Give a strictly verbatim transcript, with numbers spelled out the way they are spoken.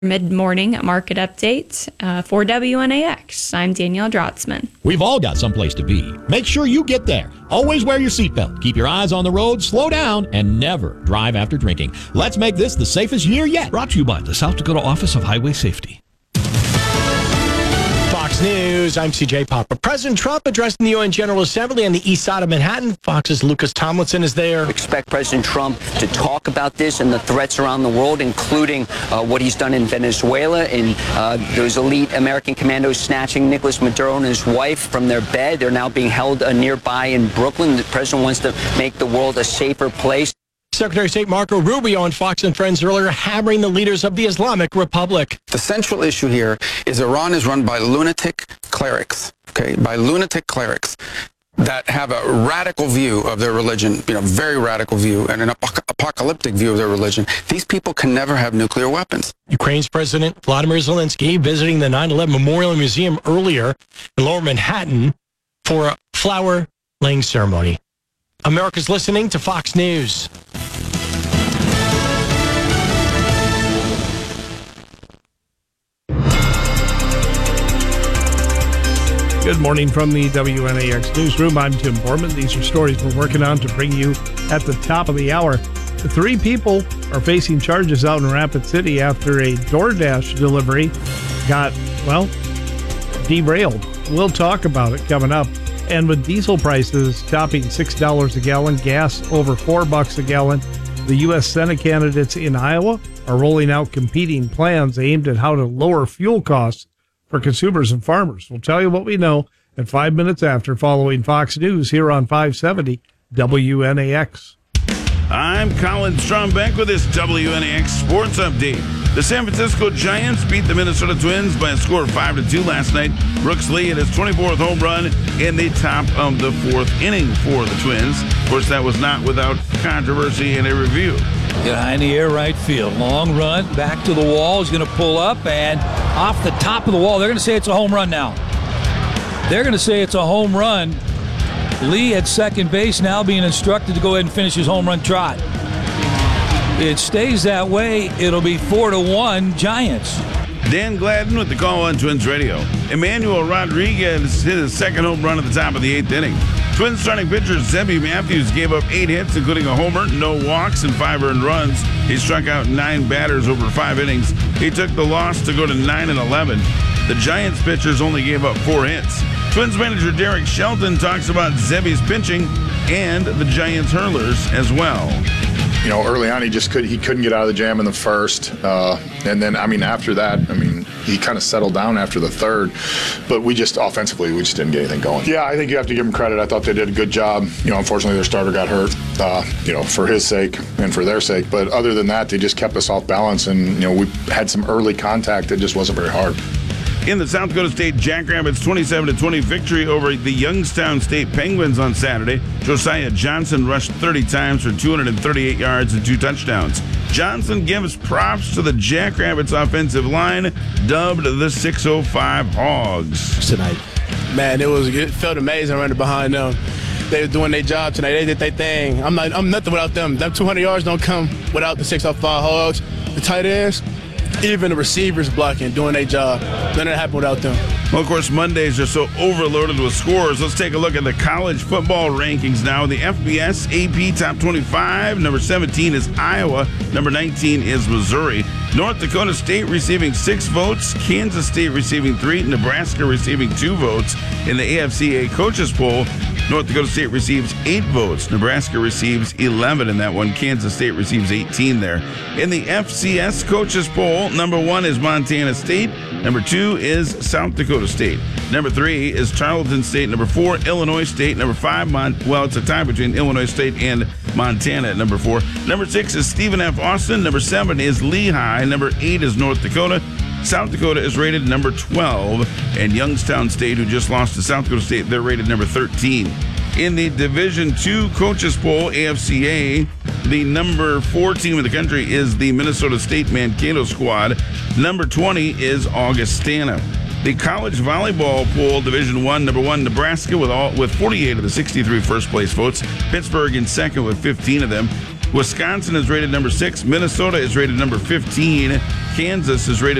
Mid-morning market update uh, for W N A X. I'm Danielle Drotzman. We've all got someplace to be. Make sure you get there. Always wear your seatbelt. Keep your eyes on the road, slow down, and never drive after drinking. Let's make this the safest year yet. Brought to you by the South Dakota Office of Highway Safety. Fox News, I'm C J Popper. President Trump addressing the U N General Assembly on the east side of Manhattan. Fox's Lucas Tomlinson is there. Expect President Trump to talk about this and the threats around the world, including uh, what he's done in Venezuela and uh, those elite American commandos snatching Nicolas Maduro and his wife from their bed. They're now being held uh, nearby in Brooklyn. The president wants to make the world a safer place. Secretary of State Marco Rubio on Fox and Friends earlier hammering the leaders of the Islamic Republic. The central issue here is Iran is run by lunatic clerics, okay, by lunatic clerics that have a radical view of their religion, you know, very radical view, and an ap- apocalyptic view of their religion. These people can never have nuclear weapons. Ukraine's President Vladimir Zelensky visiting the nine eleven Memorial Museum earlier in Lower Manhattan for a flower-laying ceremony. America's listening to Fox News. Good morning from the W N A X Newsroom. I'm Tim Borman. These are stories we're working on to bring you at the top of the hour. Three people are facing charges out in Rapid City after a DoorDash delivery got, well, derailed. We'll talk about it coming up. And with diesel prices topping six dollars a gallon, gas over four bucks a gallon, the U S Senate candidates in Iowa are rolling out competing plans aimed at how to lower fuel costs for consumers and farmers. We'll tell you what we know at five minutes after, following Fox News here on five seventy W N A X. I'm Colin Strombeck with this W N A X Sports Update. The San Francisco Giants beat the Minnesota Twins by a score of five to two last night. Brooks Lee hit his twenty-fourth home run in the top of the fourth inning for the Twins. Of course, that was not without controversy in a review. Get high in the air right field. Long run, back to the wall. He's going to pull up, and off the top of the wall. They're going to say it's a home run now. They're going to say it's a home run. Lee at second base now being instructed to go ahead and finish his home run trot. It stays that way. It'll be four to one Giants. Dan Gladden with the call on Twins Radio. Emmanuel Rodriguez hit his second home run at the top of the eighth inning. Twins starting pitcher Zebby Matthews gave up eight hits, including a homer, no walks, and five earned runs. He struck out nine batters over five innings. He took the loss to go to nine and eleven. The Giants pitchers only gave up four hits. Twins manager Derek Shelton talks about Zebby's pitching and the Giants hurlers as well. You know, early on, he just could he couldn't get out of the jam in the first. Uh, and then, I mean, after that, I mean, he kind of settled down after the third. But we just, offensively, we just didn't get anything going. Yeah, I think you have to give them credit. I thought they did a good job. You know, unfortunately, their starter got hurt, uh, you know, for his sake and for their sake. But other than that, they just kept us off balance. And, you know, we had some early contact that just wasn't very hard. In the South Dakota State Jackrabbits twenty-seven to twenty victory over the Youngstown State Penguins on Saturday, Josiah Johnson rushed thirty times for two hundred thirty-eight yards and two touchdowns. Johnson gives props to the Jackrabbits offensive line, dubbed the six oh five Hogs. Tonight, man, it was it felt amazing running behind them. They were doing their job tonight. They did their thing. I'm not. I'm nothing without them. Them two hundred yards don't come without the six oh five Hogs. The tight ends. Even the receivers blocking, doing their job. None of that happened without them. Well, of course, Mondays are so overloaded with scores. Let's take a look at the college football rankings now. The F B S A P Top twenty-five. Number seventeen is Iowa. Number nineteen is Missouri. North Dakota State receiving six votes. Kansas State receiving three. Nebraska receiving two votes. In the A F C A Coaches Poll, North Dakota State receives eight votes. Nebraska receives eleven in that one. Kansas State receives eighteen there. In the F C S Coaches Poll, number one is Montana State. Number two is South Dakota State. Number three is Tarleton State. Number four, Illinois State. Number five, Mon- well, it's a tie between Illinois State and Montana at number four. Number six is Stephen F. Austin. Number seven is Lehigh. Number eight is North Dakota. South Dakota is rated number twelve. And Youngstown State, who just lost to South Dakota State, they're rated number thirteen. In the Division two Coaches Poll, A F C A, the number four team in the country is the Minnesota State Mankato squad. Number twenty is Augustana. The college volleyball poll, Division one, number one, Nebraska with all with forty-eight of the sixty-three first place votes. Pittsburgh in second with fifteen of them. Wisconsin is rated number six. Minnesota is rated number fifteen. Kansas is rated